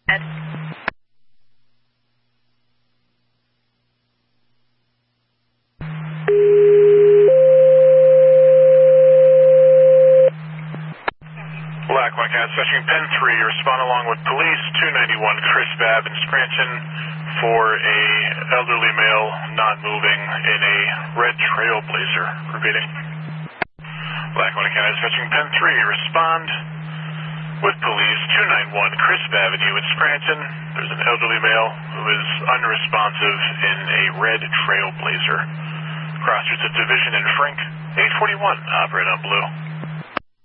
Lackawanna County Dispatching Pen 3, respond along with police 291 Chris Babb in Scranton for a elderly male not moving in a red Trailblazer. Repeating. Lackawanna County Dispatching Pen 3, respond with police 291 Crisp Avenue in Scranton. There's an elderly male who is unresponsive in a red Trailblazer. Cross streets of Division and Frank, 841, operate on blue.